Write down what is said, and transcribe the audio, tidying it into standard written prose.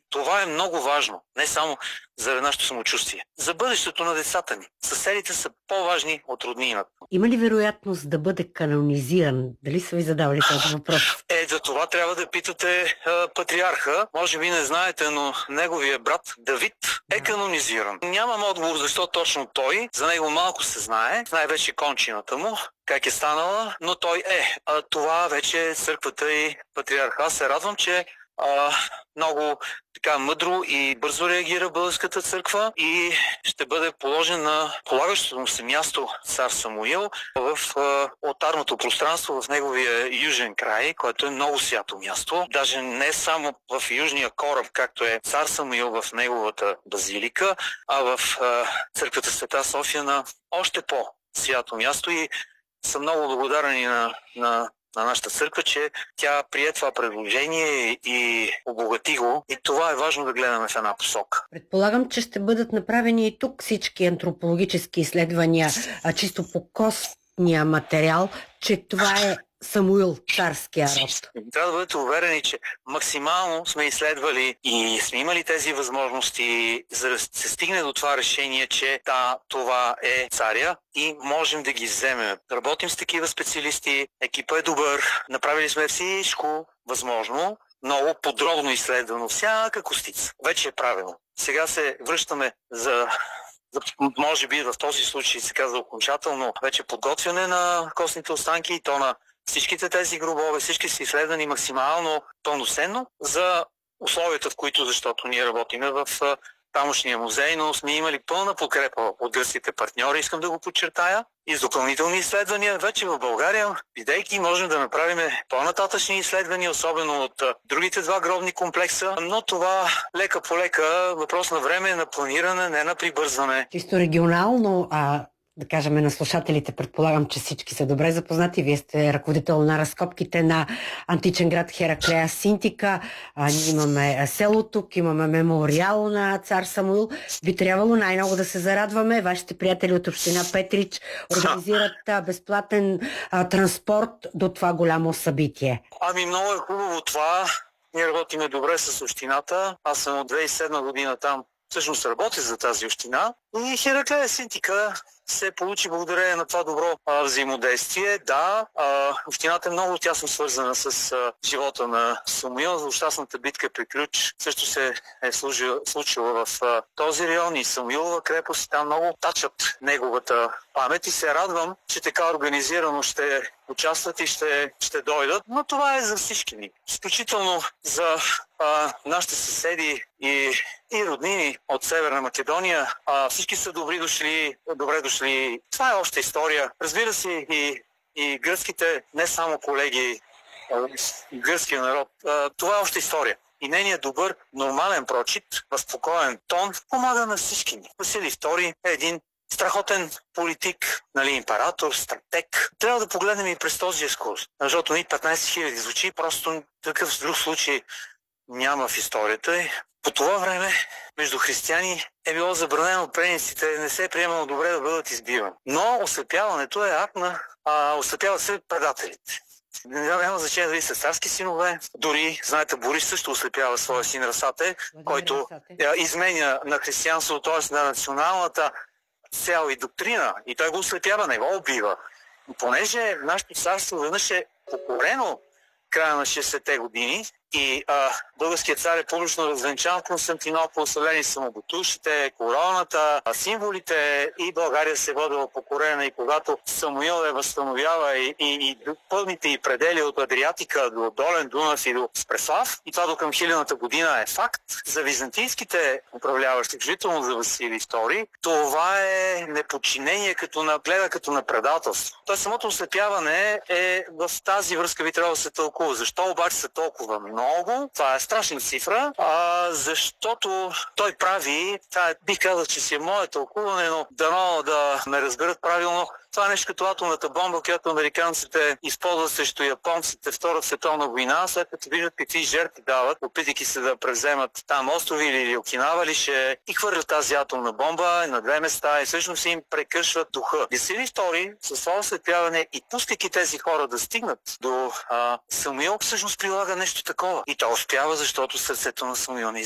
Това е много важно, не само за нашето самочувствие. За бъдещето на децата ни. Съседите са по-важни от роднината. Има ли вероятност да бъде канонизиран? Дали са ви задавали този въпрос? За това трябва да питате патриарха. Може би не знаете, но неговия брат Давид е канонизиран. Нямам отговор защо точно той. За него малко се знае. Най-вече кончината му, как е станала, но той е. Това вече е църквата и патриарха. Аз се радвам, че много така мъдро и бързо реагира българската църква и ще бъде положен на полагащото му се място цар Самуил в олтарното пространство в неговия южен край, което е много свято място. Даже не само в южния кораб, както е цар Самуил в неговата базилика, а в църквата Света София на още по-свято място и съм много благодарен на нашата църква, че тя прие това предложение и обогати го. И това е важно да гледаме в една посока. Предполагам, че ще бъдат направени и тук всички антропологически изследвания, чисто по костния материал, че това е Самуил, царския род. Трябва да бъдете уверени, че максимално сме изследвали и сме имали тези възможности, за да се стигне до това решение, че това е царя и можем да ги вземем. Работим с такива специалисти, екипа е добър, направили сме всичко възможно, много подробно изследвано, всяка костица. Вече е правилно. Сега се връщаме може би в този случай се казва окончателно вече подготвяне на костните останки и то на всичките тези гробове, всички са изследвани максимално пълноценно за условията, в които, защото ние работиме в тамошния музей, но сме имали пълна подкрепа от гръцките партньори, искам да го подчертая. И с допълнителни изследвания вече в България, бидейки, можем да направим по-нататъчни изследвания, особено от другите два гробни комплекса, но това лека по лека въпрос на време, на планиране, не на прибързване. Чисто регионално, да кажем на слушателите, предполагам, че всички са добре запознати. Вие сте ръководител на разкопките на античен град Хераклея Синтика. Ние имаме село тук, имаме мемориал на цар Самуил. Би трябвало най-много да се зарадваме. Вашите приятели от община Петрич организират безплатен транспорт до това голямо събитие. Много е хубаво това. Ние работиме добре с общината. Аз съм от 2007 година там. Всъщност работя за тази община и Хераклея Синтика се получи благодарение на това добро взаимодействие. Общината е много тясно свързана с живота на Самуил. Злощастната битка при Ключ също се е случила в този район и Самуилова крепост и там много тачат неговата памет и се радвам, че така организирано ще участват и ще дойдат. Но това е за всички ни. Изключително за нашите съседи и роднини от Северна Македония. Всички са добре дошли. Това е обща история. Разбира се, и гръцките, не само колеги, гръцкия народ. Това е обща история. И нейният добър, нормален прочит, в спокоен тон, помага на всички ни. Василий II е един страхотен политик, император, стратег. Трябва да погледнем и през този екскурс. Защото 15 000 звучи, просто такъв друг случай няма в историята. По това време между християни е било забранено пленниците, не се е приемало добре да бъдат избивани. Но ослепяването е акт на ослепяват се предателите. Няма значение дали са царски синове. Дори, знаете, Борис също ослепява своя син Расате, който изменя на християнството, т.е. на националната цел и доктрина. И той го ослепява, не го убива. Понеже нашето царство веднъж е покорено края на 60-те години и българският цар е публично развенчан в Константинопол, съвлени са му бутушите, короната, символите и България се водила покорена и когато Самуил възстановява и пълните и предели от Адриатика до Долен Дунав и до Спреслав и това до към 1000-та година е факт. За византийските управляващи, включително за Василий II, това е неподчинение като на предателство. Тоест самото ослепяване е в тази връзка би трябвало да се тълкува. Защо обаче са толкова много? Това е страшна цифра, защото той прави, бих казал, че си е мое тълкуване, но дано да ме разберат правилно. Това е нещо като атомната бомба, която американците използват срещу японците Втора световна война, след като виждат какви жертви дават, опитайки се да превземат там острови или Окинава и хвърлят тази атомна бомба на две места и всъщност им прекъсват духа. Василий II със това осветляване и пускайки тези хора да стигнат до Самуил, всъщност прилага нещо такова. И то успява, защото сърцето на Самуил не